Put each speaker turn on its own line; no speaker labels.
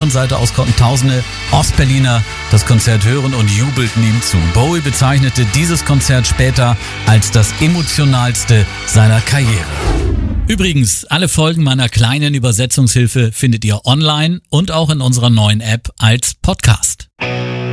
anderen Seite aus konnten tausende Ostberliner das Konzert hören und jubelten ihm zu. Bowie bezeichnete dieses Konzert später als das emotionalste seiner Karriere. Übrigens, alle Folgen meiner kleinen Übersetzungshilfe findet ihr online und auch in unserer neuen App als Podcast.